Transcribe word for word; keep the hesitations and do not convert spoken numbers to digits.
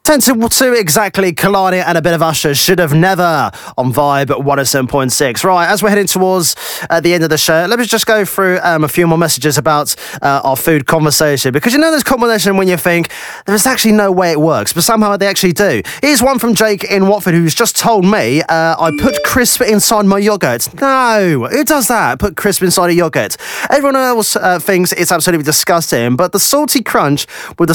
ten to two exactly, Kalani and a bit of Usher, Should Have Never on Vibe one oh seven point six. Right, as we're heading towards uh, the end of the show, let me just go through um, a few more messages about uh, our food conversation, because you know there's combination when you think there's actually no way it works, but somehow they actually do. Here's one from Jake in Watford who's just told me uh, I put crisp inside my yoghurt. No, who does that? Put crisp inside a yoghurt. Everyone else uh, thinks it's absolutely disgusting, but the salty crunch with the